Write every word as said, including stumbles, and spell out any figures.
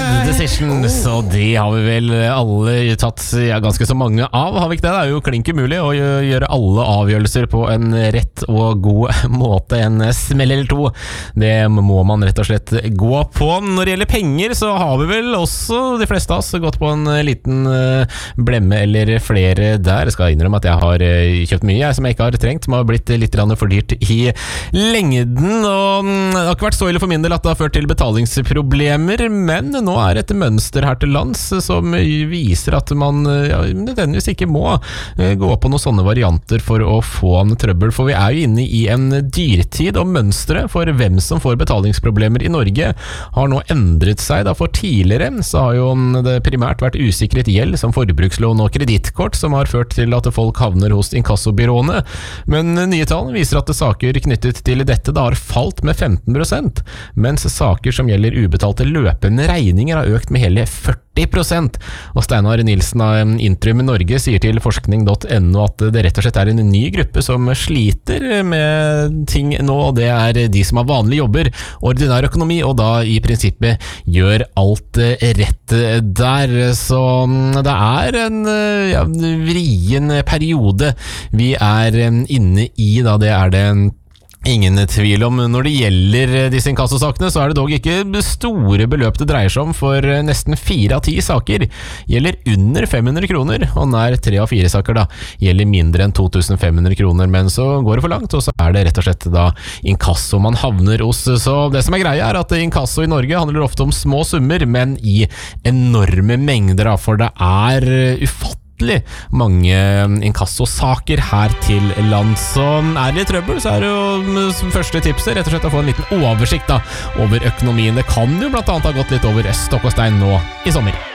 Bad Decisions, og det har vi vel alle tatt ja, ganske så mange av, har vi ikke det? Det er jo klink umulig å gjøre alle avgjørelser på en rett og god måte, en smell eller to. Det må man rett og slett gå på. Når det gjelder penger, så har vi vel også, de fleste av oss, gått på en liten blemme eller flere der. Jeg skal innrømme at jeg har kjøpt mye, jeg som jeg ikke har trengt, som har blitt litt for dyrt i lengden, og det har ikke vært så ille for min del at det har ført til betalingsproblemer, men nå er et mønster her til lands som viser at man ja, nødvendigvis ikke må gå på noen sånne varianter for å få en trøbbel, for vi er jo inne i en dyrtid, og mønstret for hvem som får betalingsproblemer i Norge har nå endret seg. Da for tidligere så har jo det primært vært usikret gjeld som forbrukslån og kredittkort som har ført til at folk havner hos inkassobyråene, men nye tall viser at saker knyttet til dette da har falt med femten prosent, mens saker som gjelder ubetalte løpende regninger har økt med hele førti prosent. Og Steinar Nilsen av Intrum Norge sier til forskning punktum no at det rett og slett er en ny gruppe som sliter med ting nå, og det er de som har vanlige jobber, ordinær økonomi, og da i prinsippet gjør alt rett der. Så det er en ja, vrien periode vi er inne i, da det er det ingen tvil om. Når det gjelder disse inkassosakene, så er det dog ikke store beløp det dreier seg om, for nesten fire av ti saker gjelder under fem hundre kroner, og nær tre av fire saker da gjelder mindre enn to tusen fem hundre kroner, men så går det for langt, og så er det rett og slett da inkasso man havner hos. Så det som er greia er at inkasso i Norge handler ofte om små summer, men i enorme mengder, for det er ufattelig mange inkassosaker her til land. Så er det litt trøbbel, så er det jo første tipset rett og slett å få en liten oversikt da over økonomien. Det kan jo blant annet ha gått litt over stokk og stein nå i sommer.